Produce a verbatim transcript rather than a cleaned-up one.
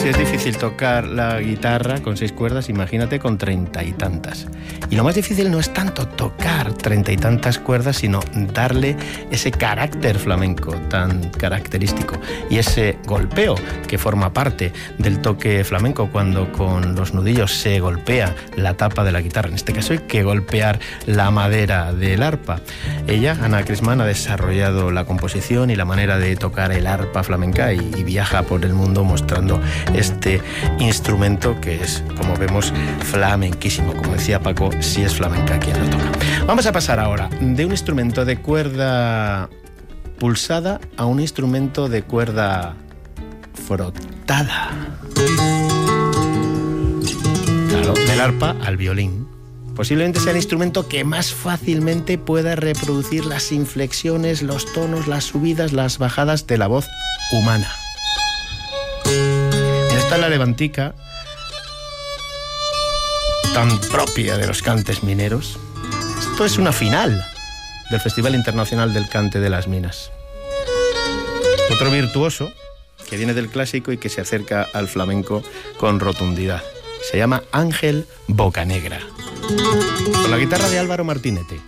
Si es difícil tocar la guitarra con seis cuerdas, imagínate con treinta y tantas. Y lo más difícil no es tanto tocar treinta y tantas cuerdas, sino darle ese carácter flamenco tan característico y ese golpeo que forma parte del toque flamenco cuando con los nudillos se golpea la tapa de la guitarra. En este caso hay que golpear la madera del arpa. Ella, Ana Crisman, ha desarrollado la composición y la manera de tocar el arpa flamenca y, y viaja por el mundo mostrando este instrumento que es, como vemos, flamenquísimo. Como decía Paco, si es flamenca quien lo toca. Vamos a pasar ahora de un instrumento de cuerda pulsada a un instrumento de cuerda frotada. Claro, del arpa al violín. Posiblemente sea el instrumento que más fácilmente pueda reproducir las inflexiones, los tonos, las subidas, las bajadas de la voz humana. Está la levantica, tan propia de los cantes mineros. Esto es una final del Festival Internacional del Cante de las Minas. Otro virtuoso que viene del clásico y que se acerca al flamenco con rotundidad. Se llama Ángel Bocanegra. Con la guitarra de Álvaro Martinete.